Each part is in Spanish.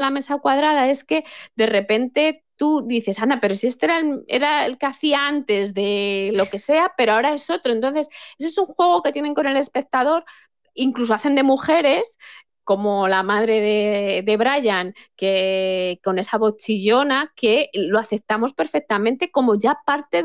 la mesa cuadrada es que de repente tú dices, anda, pero si este era el que hacía antes de lo que sea, pero ahora es otro. Entonces, ese es un juego que tienen con el espectador, incluso hacen de mujeres, como la madre de Brian, que con esa voz chillona, que lo aceptamos perfectamente como ya parte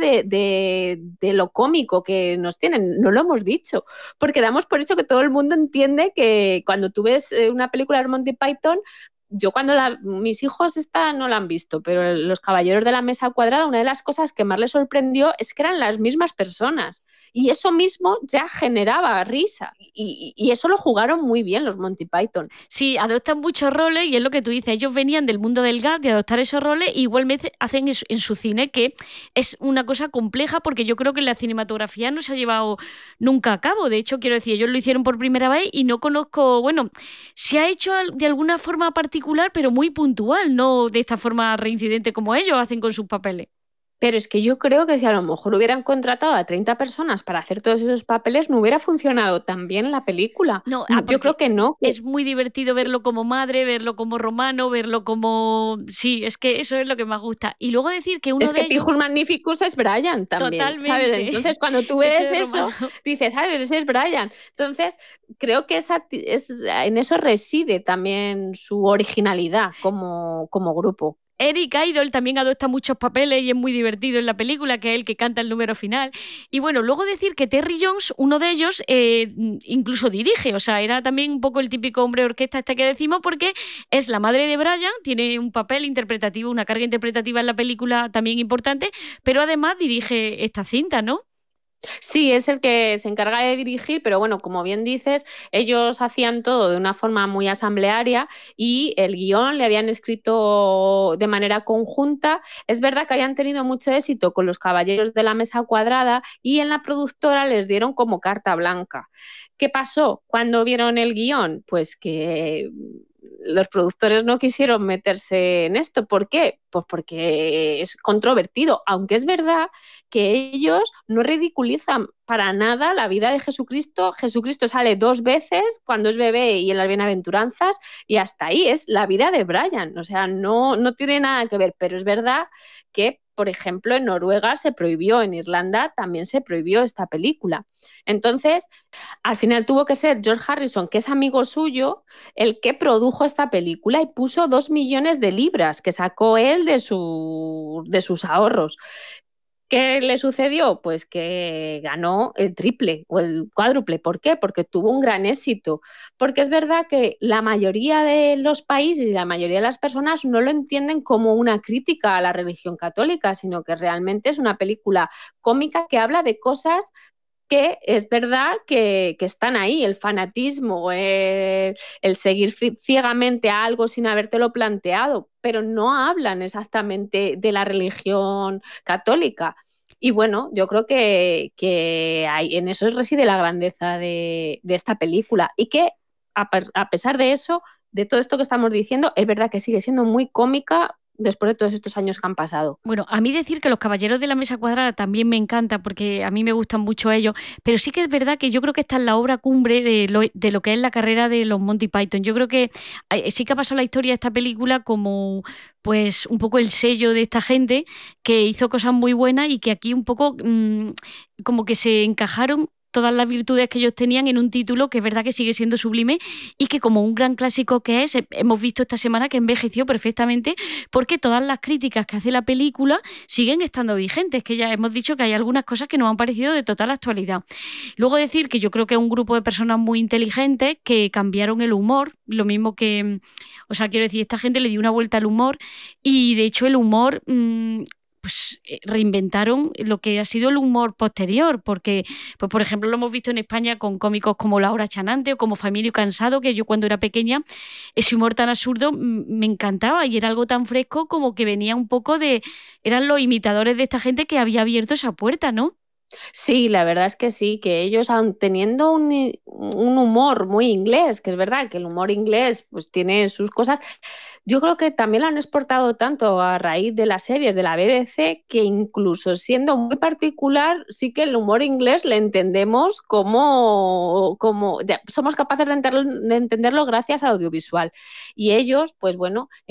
de lo cómico que nos tienen. No lo hemos dicho, porque damos por hecho que todo el mundo entiende que cuando tú ves una película de Monty Python, yo cuando mis hijos esta no la han visto, pero los Caballeros de la Mesa Cuadrada, una de las cosas que más les sorprendió es que eran las mismas personas. Y eso mismo ya generaba risa. Y eso lo jugaron muy bien los Monty Python. Sí, adoptan muchos roles y es lo que tú dices, ellos venían del mundo del gag, de adoptar esos roles, e igualmente hacen en su cine, que es una cosa compleja porque yo creo que la cinematografía no se ha llevado nunca a cabo. De hecho, quiero decir, ellos lo hicieron por primera vez y no conozco, bueno, se ha hecho de alguna forma particular, pero muy puntual, no de esta forma reincidente como ellos hacen con sus papeles. Pero es que yo creo que si a lo mejor hubieran contratado a 30 personas para hacer todos esos papeles, no hubiera funcionado tan bien la película. No, Yo creo porque que no. es muy divertido verlo como madre, verlo como romano, verlo como... Sí, es que eso es lo que más gusta. Y luego decir que uno Es de que ellos, Pijus Magnificus es Brian también, ¿sabes? totalmente, Entonces, cuando tú hecho ves de eso, romano. dices, ¿sabes? Ese es Brian. Entonces, creo que en eso reside también su originalidad como grupo. Eric Idle también adopta muchos papeles y es muy divertido en la película, que es el que canta el número final. Y bueno, luego decir que Terry Jones, uno de ellos, incluso dirige, o sea, era también un poco el típico hombre orquesta este que decimos, porque es la madre de Brian, tiene un papel interpretativo, una carga interpretativa en la película también importante, pero además dirige esta cinta, ¿no? Sí, es el que se encarga de dirigir, pero bueno, como bien dices, ellos hacían todo de una forma muy asamblearia y el guión le habían escrito de manera conjunta. Es verdad que habían tenido mucho éxito con los Caballeros de la Mesa Cuadrada y en la productora les dieron como carta blanca. ¿Qué pasó cuando vieron el guión? Pues que los productores no quisieron meterse en esto. ¿Por qué? Pues porque es controvertido, aunque es verdad que ellos no ridiculizan para nada la vida de Jesucristo. Jesucristo sale 2 veces cuando es bebé y en las bienaventuranzas y hasta ahí es la vida de Brian. O sea, no tiene nada que ver, pero es verdad que, por ejemplo, en Noruega se prohibió, en Irlanda también se prohibió esta película. Entonces, al final tuvo que ser George Harrison, que es amigo suyo, el que produjo esta película y puso 2 millones de libras que sacó él de sus ahorros. ¿Qué le sucedió? Pues que ganó el triple o el cuádruple. ¿Por qué? Porque tuvo un gran éxito. Porque es verdad que la mayoría de los países y la mayoría de las personas no lo entienden como una crítica a la religión católica, sino que realmente es una película cómica que habla de cosas que es verdad que están ahí, el fanatismo, el seguir ciegamente a algo sin habértelo planteado, pero no hablan exactamente de la religión católica. Y bueno, yo creo que en eso reside la grandeza de esta película y que a pesar de eso, de todo esto que estamos diciendo, es verdad que sigue siendo muy cómica después de todos estos años que han pasado. Bueno, a mí decir que los Caballeros de la Mesa Cuadrada también me encanta porque a mí me gustan mucho ellos, pero sí que es verdad que yo creo que esta es la obra cumbre de lo que es la carrera de los Monty Python. Yo creo que sí que ha pasado la historia de esta película como pues un poco el sello de esta gente que hizo cosas muy buenas y que aquí un poco como que se encajaron todas las virtudes que ellos tenían en un título que es verdad que sigue siendo sublime y que como un gran clásico que es, hemos visto esta semana que envejeció perfectamente porque todas las críticas que hace la película siguen estando vigentes, que ya hemos dicho que hay algunas cosas que nos han parecido de total actualidad. Luego decir que yo creo que es un grupo de personas muy inteligentes que cambiaron el humor, lo mismo que, o sea, quiero decir, esta gente le dio una vuelta al humor y de hecho el humor... pues reinventaron lo que ha sido el humor posterior, porque, pues por ejemplo, lo hemos visto en España con cómicos como Laura Chanante o como Familia Cansado, que yo cuando era pequeña, ese humor tan absurdo me encantaba y era algo tan fresco como que venía un poco de, eran los imitadores de esta gente que había abierto esa puerta, ¿no? Sí, la verdad es que sí, que ellos aun teniendo un humor muy inglés, que es verdad que el humor inglés pues tiene sus cosas, yo creo que también lo han exportado tanto a raíz de las series de la BBC que incluso siendo muy particular, sí que el humor inglés le entendemos somos capaces de entenderlo gracias al audiovisual. Y ellos, pues bueno,